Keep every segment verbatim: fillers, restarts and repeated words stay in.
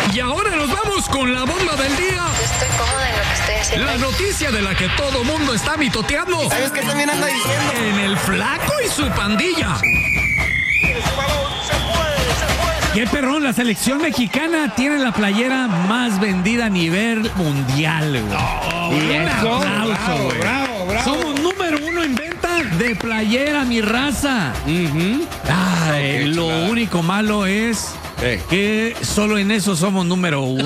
Y ahora nos vamos con la bomba del día. Yo estoy cómoda en lo que estoy haciendo. La noticia de la que todo mundo está mitoteando. ¿Sabes qué también anda diciendo? En el Flaco y su pandilla. Qué perrón, la selección mexicana tiene la playera más vendida a nivel mundial, güey. Oh, y un eso, aplauso, güey. bravo, bravo. Somos número uno en venta de playera, mi raza. Uh-huh. Ay, Qué lo chulada. único malo es Eh. que solo en eso somos número uno.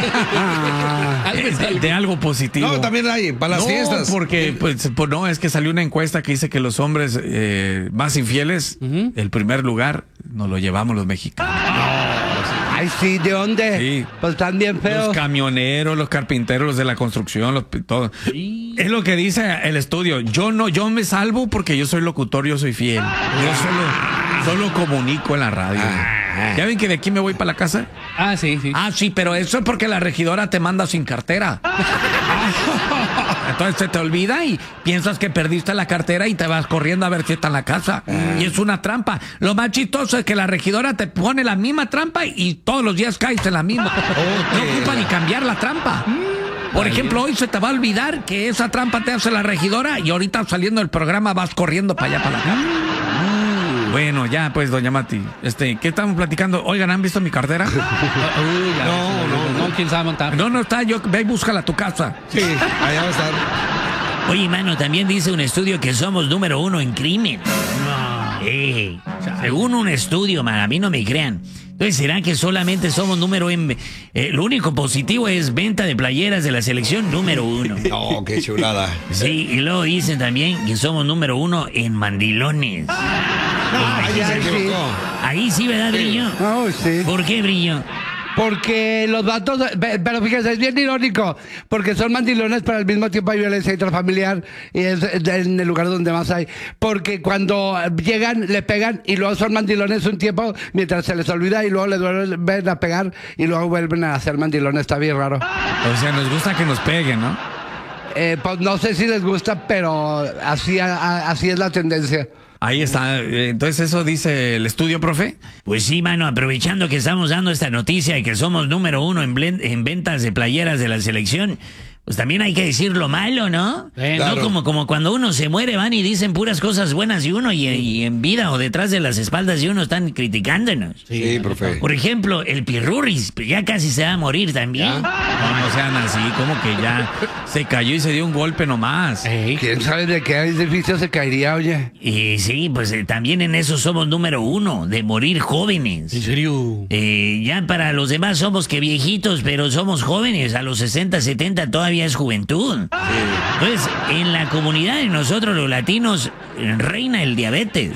de, de algo positivo. No, también hay para las No, fiestas. porque pues, pues no, es que salió una encuesta que dice que los hombres eh, más infieles, Ujú. el primer lugar nos lo llevamos los mexicanos. Ay, sí, ¿de dónde? Sí. Pues están bien feos. Los camioneros, los carpinteros, los de la construcción, los todo. Es lo que dice el estudio. Yo no, yo me salvo porque yo soy locutor, yo soy fiel. Yo solo, solo comunico en la radio. ¿Ya ven que de aquí me voy para la casa? Ah, sí, sí. Ah, sí, pero eso es porque la regidora te manda sin cartera. Entonces se te olvida y piensas que perdiste la cartera y te vas corriendo a ver si está en la casa. Y es una trampa. Lo más chistoso es que la regidora te pone la misma trampa y todos los días caes en la misma. No ocupa ni cambiar la trampa. Por ejemplo, hoy se te va a olvidar que esa trampa te hace la regidora y ahorita saliendo del programa vas corriendo para allá, para la casa. Bueno, ya pues, doña Mati, este, ¿qué estamos platicando? Oigan, ¿han visto mi cartera? Uy, ya, No, no, no. ¿Quién sabe montar? No, no está, yo, ve y búscala a tu casa. Sí, allá va a estar. Oye, mano, también dice un estudio que somos número uno en crimen. No. Eh, según un estudio, man, a mí no me crean. Entonces, ¿será que solamente somos número en... Eh, lo único positivo es venta de playeras de la selección número uno. No, qué chulada. Sí, y luego dicen también que somos número uno en mandilones. Ahí se equivocó. Ahí sí, ¿verdad, Brillo? Oh, sí. ¿Por qué, Brillo? Porque los vatos, pe- pero fíjese, es bien irónico, porque son mandilones, pero al mismo tiempo hay violencia intrafamiliar y es en el lugar donde más hay. Porque cuando llegan, le pegan y luego son mandilones un tiempo mientras se les olvida y luego les vuelven a pegar y luego vuelven a ser mandilones. Está bien raro. O sea, nos gusta que nos peguen, ¿no? Eh, pues no sé si les gusta, pero así, a- a- así es la tendencia. Ahí está. Eh, Entonces, ¿eso dice el estudio, profe? Pues sí, mano, aprovechando que estamos dando esta noticia y que somos número uno en, blen- en ventas de playeras de la selección, pues también hay que decir lo malo, ¿no? Sí, No claro. como, como cuando uno se muere, van y dicen puras cosas buenas y uno y, y en vida o detrás de las espaldas de uno están criticándonos. Sí, profe. Por ejemplo, el Pirurris, pues ya casi se va a morir también. No, no sean así, como que ya se cayó y se dio un golpe nomás. Ey. ¿Quién sabe de qué edificio se caería, oye? Y sí, pues eh, también en eso somos número uno, de morir jóvenes. ¿En serio? Eh, ya para los demás somos que viejitos, pero somos jóvenes. A los sesenta, setenta todavía es juventud. Entonces, en la comunidad de nosotros los latinos eh, reina el diabetes.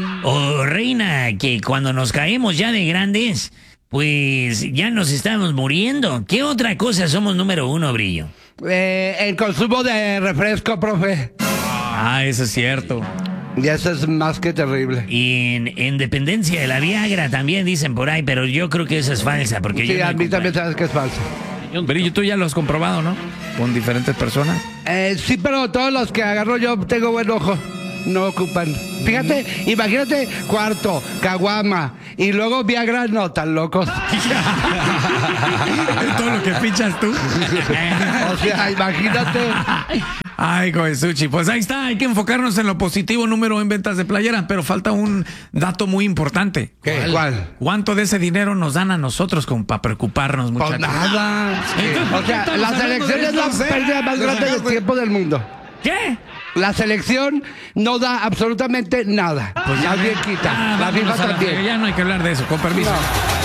O reina que cuando nos caemos ya de grandes, pues ya nos estamos muriendo. ¿Qué otra cosa somos número uno, Brillo? Eh, el consumo de refresco, profe. Ah, eso es cierto. Y eso es más que terrible. Y en, en dependencia de la Viagra también dicen por ahí, pero yo creo que esa es falsa. Porque yo Sí, no a he mí comprado. también sabes que es falso. Pero tú ya lo has comprobado, ¿no? Con diferentes personas. Eh, sí, pero todos los que agarro yo tengo buen ojo. No ocupan. Fíjate, imagínate cuarto, caguama y luego Viagra, no tan locos. Todo lo que pinchas tú. O sea, imagínate. Ay, Coesuchi, pues ahí está, hay que enfocarnos en lo positivo, número en ventas de playera, pero falta un dato muy importante. ¿Qué? ¿Cuál? ¿Cuánto de ese dinero nos dan a nosotros como para preocuparnos, Pues muchachos? nada. O sea, la selección es la pérdida más grande del tiempo del mundo. ¿Qué? La selección no da absolutamente nada. Pues ya bien quita. Ah, la vámonos FIFA a la también. frega, ya no hay que hablar de eso, con permiso. No.